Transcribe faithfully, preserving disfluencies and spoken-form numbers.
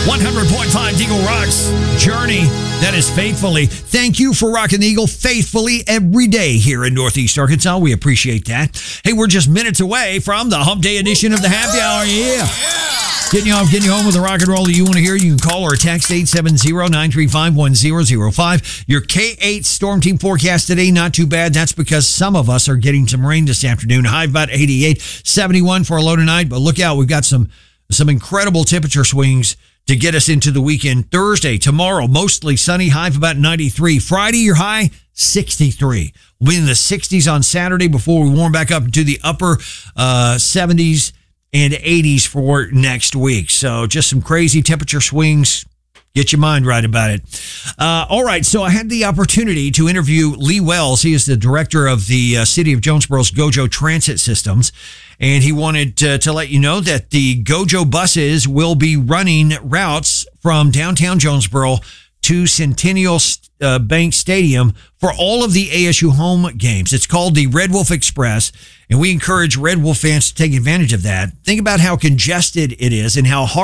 one hundred point five Eagle Rocks Journey. That is faithfully. Thank you for rocking the Eagle faithfully every day here in Northeast Arkansas. We appreciate that. Hey, we're just minutes away from the Hump Day edition of the Happy Hour. Yeah. Getting you off, getting you home with the rock and roll that you want to hear. You can call or text eight seven zero, nine three five, one zero zero five. Your K eight Storm Team forecast today, not too bad. That's because some of us are getting some rain this afternoon. High about eighty-eight, seventy-one for a low tonight. But look out, we've got some some incredible temperature swings to get us into the weekend. Thursday, tomorrow, mostly sunny, high of about ninety-three. Friday, your high, sixty-three. We'll be in the sixties on Saturday before we warm back up into the upper uh, seventies and eighties for next week. So just some crazy temperature swings. Get your mind right about it. Uh, all right, so I had the opportunity to interview Lee Wells. He is the director of the uh, City of Jonesboro's GOJO Transit Systems, and he wanted to, to let you know that the GOJO buses will be running routes from downtown Jonesboro to Centennial uh, Bank Stadium for all of the A S U home games. It's called the Red Wolf Express, and we encourage Red Wolf fans to take advantage of that. Think about how congested it is and how hard